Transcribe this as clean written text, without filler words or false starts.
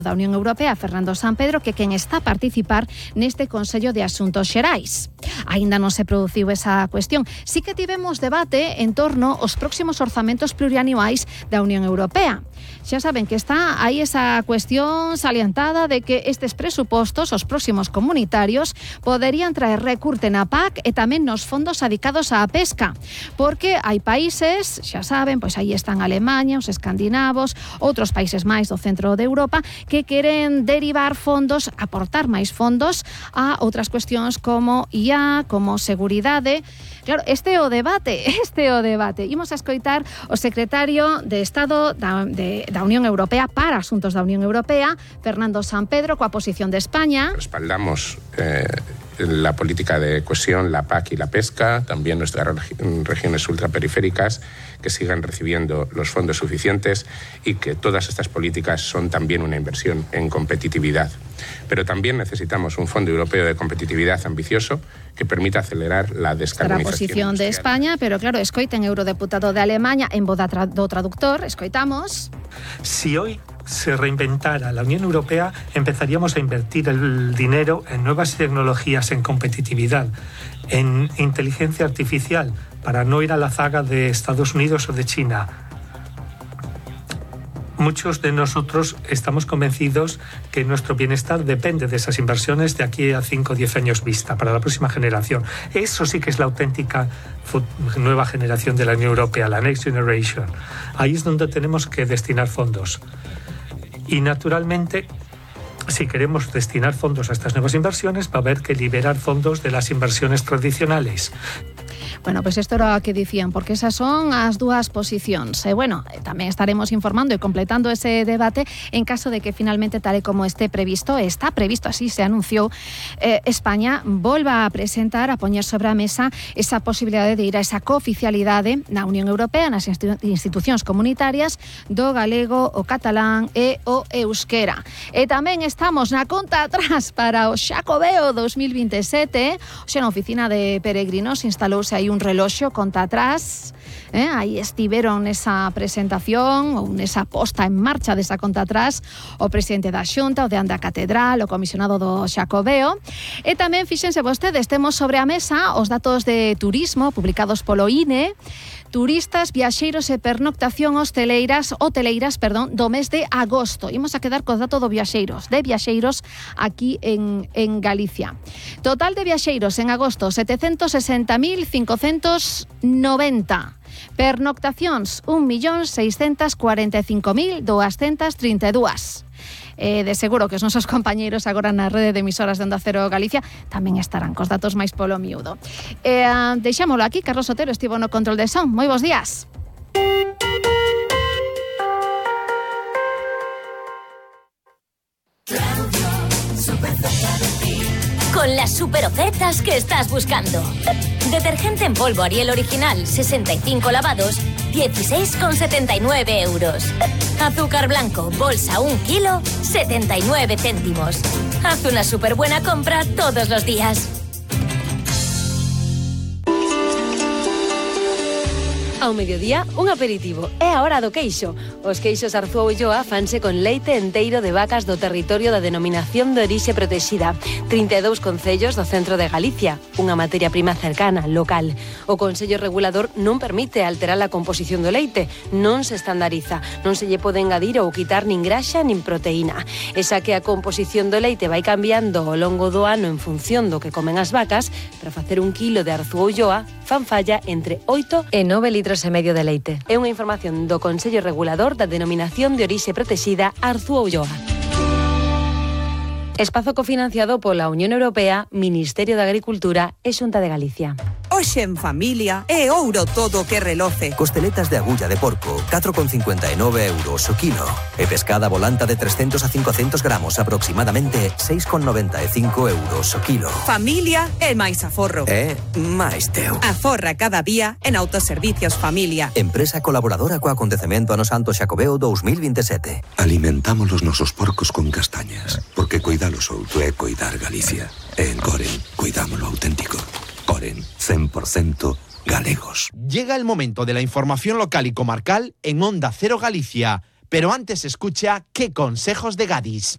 da Unión Europea, Fernando Sampedro, que quen está a participar neste Consello de Asuntos Xerais. Aínda non se produciu esa cuestión. Sí que tivemos debate en torno aos próximos orzamentos plurianuais da Unión Europea. Xa saben que está aí esa cuestión salientada de que estes presupostos, os próximos comunitarios, poderían traer recurte na PAC e tamén nos fondos adicados á pesca, porque hai países, xa saben, pois aí están Alemaña, os escandinavos, outros países máis do centro de Europa, que queren derivar fondos, aportar máis fondos a outras cuestións como IA, como seguridade. Claro, este é o debate. Imos a escoitar o secretario de Estado da Unión Europea para Asuntos da Unión Europea, Fernando Sampedro, coa posición de España. Respaldamos la política de cohesión, la PAC y la pesca, también nuestras regiones ultraperiféricas, que sigan recibiendo los fondos suficientes y que todas estas políticas son también una inversión en competitividad. Pero también necesitamos un Fondo Europeo de Competitividad ambicioso que permita acelerar la descarbonización. Para a posición de España, pero claro, escoiten eurodeputado de Alemania en voz do traductor, escoitamos. Si hoy se reinventara la Unión Europea, empezaríamos a invertir el dinero en nuevas tecnologías, en competitividad, en inteligencia artificial, para no ir a la zaga de Estados Unidos o de China. Muchos de nosotros estamos convencidos que nuestro bienestar depende de esas inversiones de aquí a 5 o 10 años vista, para la próxima generación. Eso sí que es la auténtica nueva generación de la Unión Europea, la Next Generation. Ahí es donde tenemos que destinar fondos. Y naturalmente, si queremos destinar fondos a estas nuevas inversiones, va a haber que liberar fondos de las inversiones tradicionales. Bueno, pois isto era o que dicían, porque esas son as dúas posicións. E, bueno, tamén estaremos informando e completando ese debate en caso de que finalmente, tal e como está previsto, así se anunciou, España volva a presentar, a poñer sobre a mesa esa posibilidade de ir a esa cooficialidade na Unión Europea, nas institucións comunitarias do galego, o catalán e o euskera. E tamén estamos na conta atrás para o Xacobeo 2027. Xa na oficina de peregrinos instalouse aí un reloxo conta atrás. Aí estiveron nesa presentación ou nesa posta en marcha desa conta atrás o presidente da Xunta, o deán da Catedral, o comisionado do Xacobeo. E tamén, fíxense vostedes, temos sobre a mesa os datos de turismo publicados polo INE. Turistas, viaxeiros e pernoctación hoteleiras do mes de agosto. Imos a quedar co dato de viaxeiros aquí en Galicia. Total de viaxeiros en agosto, 760.590. Pernoctacións, 1.645.232. De seguro que os nosos compañeiros agora na rede de emisoras de Onda Cero Galicia tamén estarán cos datos máis polo miúdo. Deixámolo aquí, Carlos Otero estivo no control de son. Moi bons días. Con las super ofertas que estás buscando. Detergente en polvo Ariel original, 65 lavados, 16,79 euros. Azúcar blanco, bolsa 1 kilo, 79 céntimos. Haz una súper buena compra todos los días. Ao mediodía, un aperitivo. É a hora do queixo. Os queixos Arzúa Ulloa fanse con leite enteiro de vacas do territorio da denominación de orixe protexida. 32 concellos do centro de Galicia. Unha materia prima cercana, local. O Consello Regulador non permite alterar a composición do leite. Non se estandariza. Non se lle pode engadir ou quitar nin graxa nin proteína. Esa que a composición do leite vai cambiando ao longo do ano en función do que comen as vacas, para facer 1 kilo de Arzúa Ulloa fan falla entre 8 e 9 litros e medio de leite. É unha información do Consello Regulador da denominación de orixe protexida Arzúa Ulloa. Espazo cofinanciado pola Unión Europea, Ministerio de Agricultura e Xunta de Galicia. Hoxe en familia é ouro todo que reloce. Costeletas de agulla de porco, 4,59 euros o kilo. E pescada volanta de 300 a 500 gramos, aproximadamente 6,95 euros o kilo. Familia é máis aforro. É máis teu. Aforra cada día en Autoservicios Familia. Empresa colaboradora co acontecemento ano Santo Xacobeo 2027. Alimentamos os nosos porcos con castañas, porque cuidalos outro é cuidar Galicia. E en Coren, cuidámoslo auténtico. Coren, 100% galegos. Llega el momento de la información local y comarcal en Onda Cero Galicia, pero antes escucha qué consejos de Gadis.